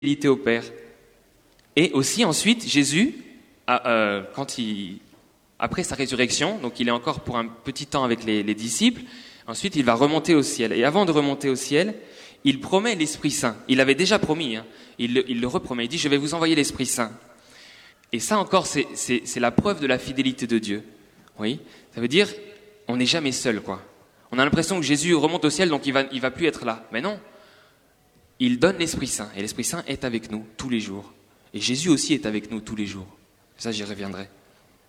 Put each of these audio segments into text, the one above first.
fidélité au Père. Et aussi ensuite, Jésus, après sa résurrection, donc il est encore pour un petit temps avec les disciples, ensuite il va remonter au ciel. Et avant de remonter au ciel, il promet l'Esprit Saint. Il l'avait déjà promis, il le repromet. Il dit, je vais vous envoyer l'Esprit Saint. Et ça encore, c'est la preuve de la fidélité de Dieu. Oui, ça veut dire, on n'est jamais seul, quoi. On a l'impression que Jésus remonte au ciel, donc il va plus être là. Mais non, il donne l'Esprit Saint. Et l'Esprit Saint est avec nous tous les jours. Et Jésus aussi est avec nous tous les jours. Ça, j'y reviendrai. D'accord ?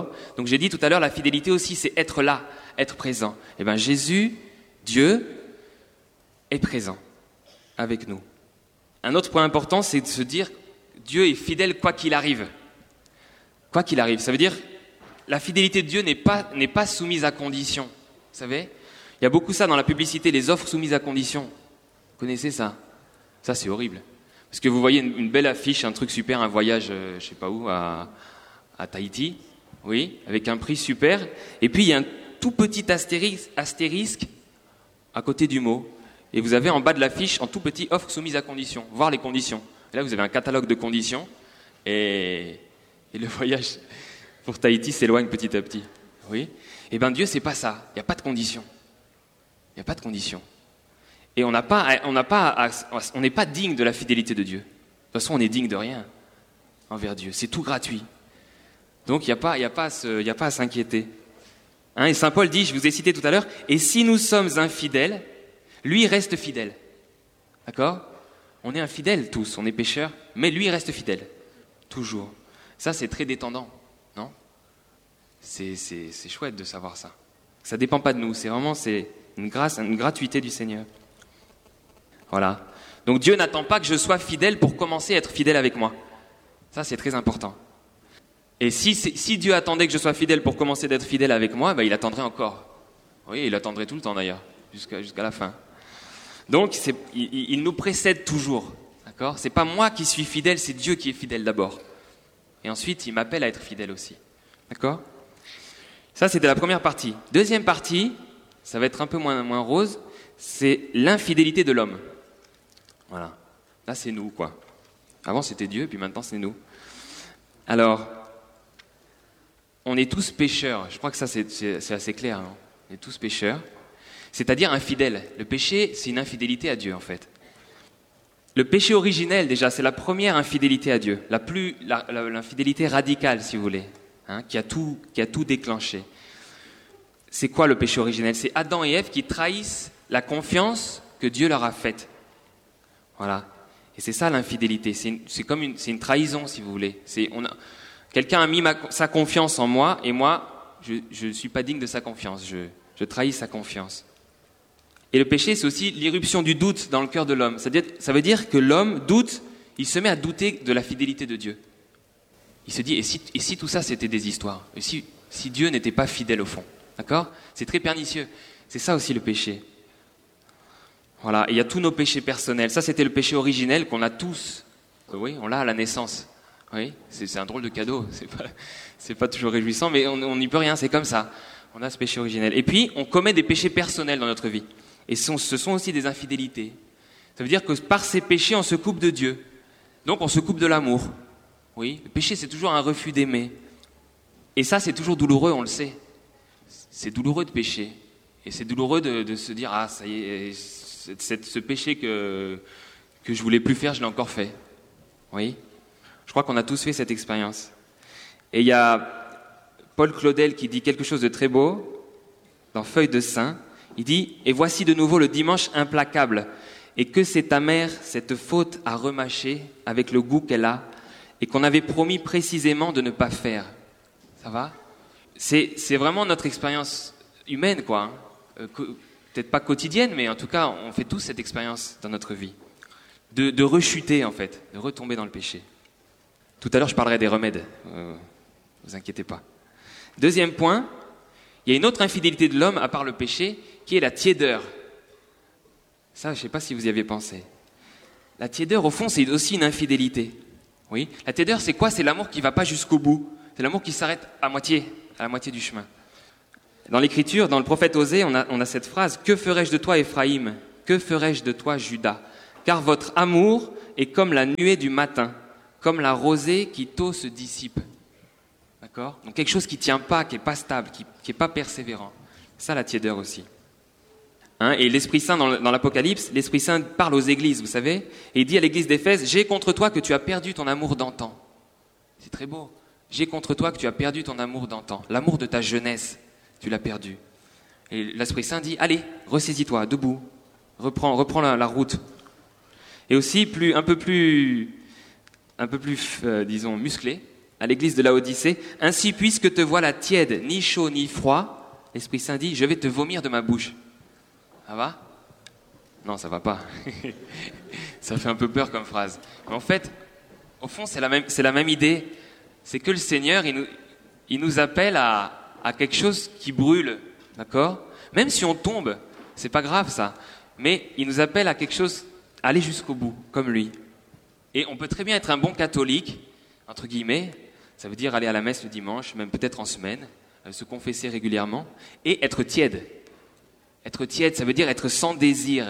Donc j'ai dit tout à l'heure, la fidélité aussi, c'est être là, être présent. Eh bien Jésus, Dieu, est présent avec nous. Un autre point important, c'est de se dire, Dieu est fidèle quoi qu'il arrive. Quoi qu'il arrive. Ça veut dire, la fidélité de Dieu n'est pas soumise à condition. Vous savez ? Il y a beaucoup ça dans la publicité, les offres soumises à condition. Vous connaissez ça ? Ça, c'est horrible. Parce que vous voyez une belle affiche, un truc super, un voyage, je sais pas où, à Tahiti, oui, avec un prix super. Et puis, il y a un tout petit astérisque à côté du mot. Et vous avez en bas de l'affiche, en tout petit, offre soumise à condition. Voir les conditions. Et là, vous avez un catalogue de conditions. Et le voyage pour Tahiti s'éloigne petit à petit. Oui. Eh bien, Dieu, c'est pas ça. Il n'y a pas de conditions. Il n'y a pas de conditions. Et on n'est pas digne de la fidélité de Dieu. De toute façon, on est digne de rien envers Dieu. C'est tout gratuit. Donc, il n'y a pas à s'inquiéter. Et Saint Paul dit, je vous ai cité tout à l'heure, et si nous sommes infidèles, lui reste fidèle. D'accord ? On est infidèles tous, on est pécheurs, mais lui reste fidèle. Toujours. Ça, c'est très détendant, non ? C'est chouette de savoir ça. Ça ne dépend pas de nous, c'est une grâce, une gratuité du Seigneur. Voilà. Donc Dieu n'attend pas que je sois fidèle pour commencer à être fidèle avec moi. Ça, c'est très important. Et si Dieu attendait que je sois fidèle pour commencer d'être fidèle avec moi, il attendrait encore. Oui, il attendrait tout le temps d'ailleurs, jusqu'à la fin. Donc, il nous précède toujours. D'accord ? C'est pas moi qui suis fidèle, c'est Dieu qui est fidèle d'abord. Et ensuite, il m'appelle à être fidèle aussi. D'accord ? Ça, c'était la première partie. Deuxième partie, ça va être un peu moins rose, c'est l'infidélité de l'homme. Voilà. Là, c'est nous, quoi. Avant, c'était Dieu, puis maintenant, c'est nous. Alors, on est tous pécheurs. Je crois que ça, c'est assez clair. Hein. On est tous pécheurs. C'est-à-dire infidèles. Le péché, c'est une infidélité à Dieu, en fait. Le péché originel, déjà, c'est la première infidélité à Dieu. L'infidélité radicale, si vous voulez, qui a tout déclenché. C'est quoi le péché originel ? C'est Adam et Ève qui trahissent la confiance que Dieu leur a faite. Voilà. Et c'est ça l'infidélité. C'est une trahison, si vous voulez. Quelqu'un a mis sa confiance en moi, et moi, je ne suis pas digne de sa confiance. Je trahis sa confiance. Et le péché, c'est aussi l'irruption du doute dans le cœur de l'homme. Ça veut dire que l'homme doute, il se met à douter de la fidélité de Dieu. Il se dit, et si tout ça, c'était des histoires ? Et si Dieu n'était pas fidèle au fond ? D'accord ? C'est très pernicieux. C'est ça aussi le péché. Voilà, et il y a tous nos péchés personnels. Ça, c'était le péché originel qu'on a tous. Oui, on l'a à la naissance. Oui, c'est un drôle de cadeau. C'est pas toujours réjouissant, mais on n'y peut rien, c'est comme ça. On a ce péché originel. Et puis, on commet des péchés personnels dans notre vie. Et ce sont aussi des infidélités. Ça veut dire que par ces péchés, on se coupe de Dieu. Donc, on se coupe de l'amour. Oui, le péché, c'est toujours un refus d'aimer. Et ça, c'est toujours douloureux, on le sait. C'est douloureux de pécher. Et c'est douloureux de se dire, ah, ça y est, ce péché que je voulais plus faire, je l'ai encore fait. Oui. Je crois qu'on a tous fait cette expérience. Et il y a Paul Claudel qui dit quelque chose de très beau dans Feuilles de Saint. Il dit « Et voici de nouveau le dimanche implacable, et que c'est amer cette faute à remâcher avec le goût qu'elle a, et qu'on avait promis précisément de ne pas faire. » Ça va ? C'est vraiment notre expérience humaine, quoi. Peut-être pas quotidienne, mais en tout cas, on fait tous cette expérience dans notre vie. De rechuter, en fait, de retomber dans le péché. Tout à l'heure, je parlerai des remèdes. Vous inquiétez pas. Deuxième point, il y a une autre infidélité de l'homme, à part le péché, qui est la tiédeur. Ça, je ne sais pas si vous y avez pensé. La tiédeur, au fond, c'est aussi une infidélité. Oui. La tiédeur, c'est quoi ? C'est l'amour qui ne va pas jusqu'au bout. C'est l'amour qui s'arrête à la moitié du chemin. Dans l'Écriture, dans le prophète Osée, on a cette phrase « Que ferai-je de toi, Éphraïm ? Que ferai-je de toi, Judas ? car votre amour est comme la nuée du matin, comme la rosée qui tôt se dissipe. D'accord ? Donc quelque chose qui ne tient pas, qui n'est pas stable, qui n'est pas persévérant. Ça, la tiédeur aussi. Et l'Esprit Saint, dans l'Apocalypse, l'Esprit Saint parle aux églises, vous savez, et il dit à l'église d'Éphèse, « J'ai contre toi que tu as perdu ton amour d'antan. » C'est très beau. « J'ai contre toi que tu as perdu ton amour d'antan. » L'amour de ta jeunesse, tu l'as perdu. Et l'Esprit Saint dit, « Allez, ressaisis-toi, debout. Reprends la route. » Et aussi, un peu plus, disons, musclé, à l'église de Laodicée, « Ainsi, puisque te voilà tiède, ni chaud ni froid, l'Esprit Saint dit, je vais te vomir de ma bouche. » Ça va ? Non, ça va pas. Ça fait un peu peur comme phrase. Mais en fait, au fond, c'est la même idée. C'est que le Seigneur, il nous appelle à quelque chose qui brûle, d'accord ? Même si on tombe, c'est pas grave ça. Mais il nous appelle à quelque chose, à aller jusqu'au bout, comme lui. Et on peut très bien être un bon catholique, entre guillemets. Ça veut dire aller à la messe le dimanche, même peut-être en semaine, se confesser régulièrement, et être tiède. Être tiède, ça veut dire être sans désir,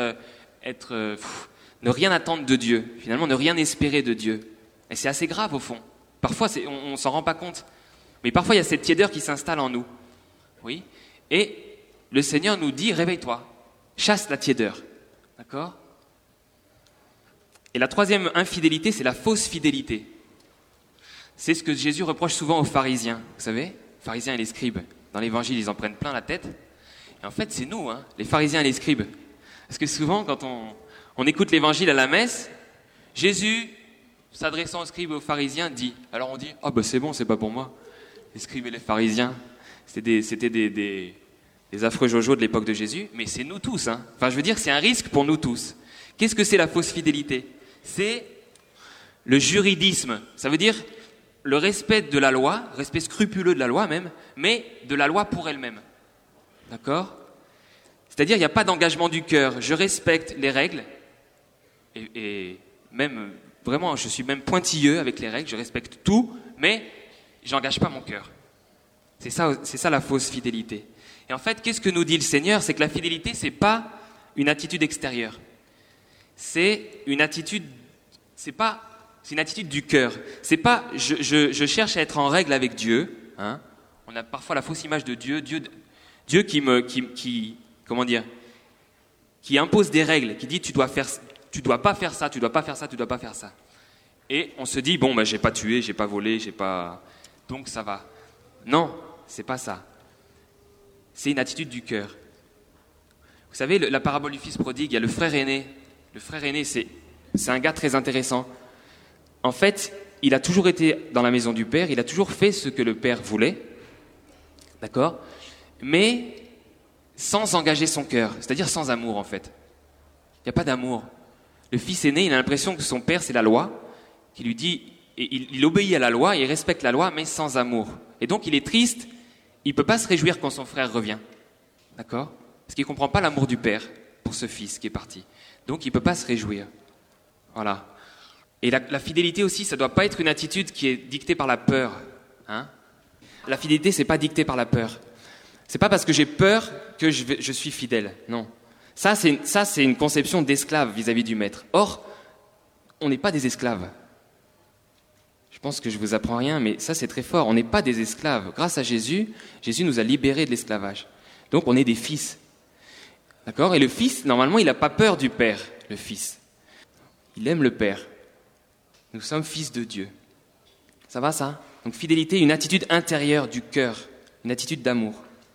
ne rien attendre de Dieu, finalement ne rien espérer de Dieu. Et c'est assez grave au fond. Parfois, on s'en rend pas compte. Mais parfois, il y a cette tiédeur qui s'installe en nous. Oui. Et le Seigneur nous dit, réveille-toi, chasse la tiédeur. D'accord ? Et la troisième infidélité, c'est la fausse fidélité. C'est ce que Jésus reproche souvent aux pharisiens. Vous savez, les pharisiens et les scribes. Dans l'évangile, ils en prennent plein la tête. Et en fait, c'est nous, les pharisiens et les scribes. Parce que souvent, quand on écoute l'évangile à la messe, Jésus, s'adressant aux scribes et aux pharisiens, dit, alors on dit, « Ah ben c'est bon, c'est pas pour moi. » Les scribes et les pharisiens, c'était des affreux jojos de l'époque de Jésus, mais c'est nous tous. Enfin, je veux dire, c'est un risque pour nous tous. Qu'est-ce que c'est la fausse fidélité ? C'est le juridisme. Ça veut dire le respect de la loi, respect scrupuleux de la loi même, mais de la loi pour elle-même. D'accord ? C'est-à-dire, il n'y a pas d'engagement du cœur. Je respecte les règles, et même, vraiment, je suis même pointilleux avec les règles, je respecte tout, mais j'engage pas mon cœur. C'est ça la fausse fidélité. Et en fait, qu'est-ce que nous dit le Seigneur ? C'est que la fidélité, c'est pas une attitude extérieure. C'est une attitude du cœur. C'est pas, je cherche à être en règle avec Dieu. On a parfois la fausse image de Dieu qui impose des règles, qui dit tu dois pas faire ça, tu dois pas faire ça, tu dois pas faire ça. Et on se dit bon j'ai pas tué, j'ai pas volé, donc ça va. Non, c'est pas ça. C'est une attitude du cœur. Vous savez, la parabole du fils prodigue, il y a le frère aîné. Le frère aîné, c'est un gars très intéressant. En fait, il a toujours été dans la maison du père, il a toujours fait ce que le père voulait. D'accord ? Mais sans engager son cœur, c'est-à-dire sans amour en fait. Il n'y a pas d'amour. Le fils aîné, il a l'impression que son père, c'est la loi, qui lui dit, et il obéit à la loi, il respecte la loi, mais sans amour. Et donc il est triste, il ne peut pas se réjouir quand son frère revient. D'accord ? Parce qu'il ne comprend pas l'amour du père pour ce fils qui est parti. Donc il ne peut pas se réjouir. Voilà. Et la fidélité aussi, ça ne doit pas être une attitude qui est dictée par la peur. La fidélité, c'est pas dicté par la peur. C'est pas parce que j'ai peur que je suis fidèle. Non. Ça, c'est une conception d'esclave vis-à-vis du maître. Or, on n'est pas des esclaves. Je pense que je vous apprends rien, mais ça, c'est très fort. On n'est pas des esclaves. Grâce à Jésus, Jésus nous a libérés de l'esclavage. Donc, on est des fils. D'accord ? Et le fils, normalement, il n'a pas peur du père, le fils. Il aime le père. Nous sommes fils de Dieu. Ça va, ça ? Donc, fidélité, une attitude intérieure du cœur, une attitude d'amour.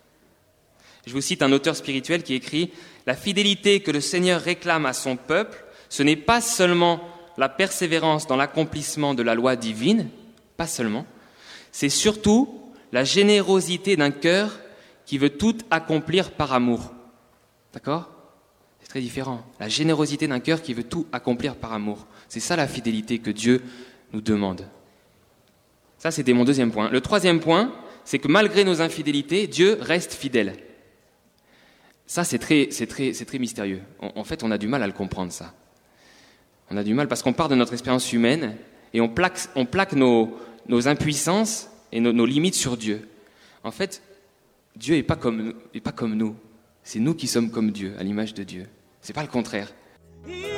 Je vous cite un auteur spirituel qui écrit « La fidélité que le Seigneur réclame à son peuple, ce n'est pas seulement la persévérance dans l'accomplissement de la loi divine, pas seulement, c'est surtout la générosité d'un cœur qui veut tout accomplir par amour. » D'accord ? C'est très différent. La générosité d'un cœur qui veut tout accomplir par amour. C'est ça la fidélité que Dieu nous demande. Ça, c'était mon deuxième point. Le troisième point, c'est que malgré nos infidélités, Dieu reste fidèle. Ça, c'est très mystérieux. En fait, on a du mal à le comprendre, ça. On a du mal parce qu'on part de notre expérience humaine et on plaque nos impuissances et nos limites sur Dieu. En fait, Dieu n'est pas comme nous. C'est nous qui sommes comme Dieu, à l'image de Dieu. C'est pas le contraire.